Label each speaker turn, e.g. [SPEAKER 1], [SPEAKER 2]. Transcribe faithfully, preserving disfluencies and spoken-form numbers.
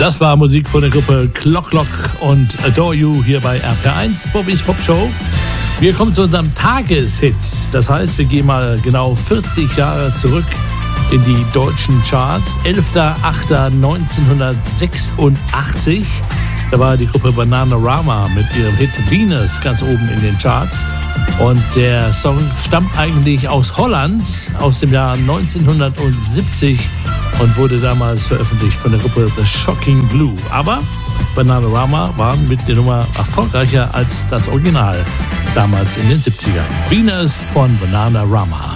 [SPEAKER 1] Das war Musik von der Gruppe Clock Clock und Adore You hier bei R P R eins, Bobby's Pop Show. Wir kommen zu unserem Tageshit. Das heißt, wir gehen mal genau vierzig Jahre zurück in die deutschen Charts. elfter achter neunzehnhundertsechsundachtzig. Da war die Gruppe Bananarama mit ihrem Hit Venus ganz oben in den Charts. Und der Song stammt eigentlich aus Holland, aus dem Jahr neunzehnhundertsiebzig und wurde damals veröffentlicht von der Gruppe The Shocking Blue. Aber Bananarama waren mit der Nummer erfolgreicher als das Original damals in den siebzigern. Venus von Bananarama.